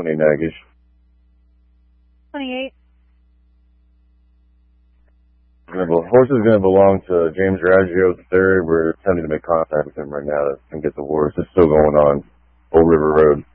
28 Nagish. 28. Horse is going to belong to James Raggio III. We're attempting to make contact with him right now and get the horse. It's still going on. Old River Road.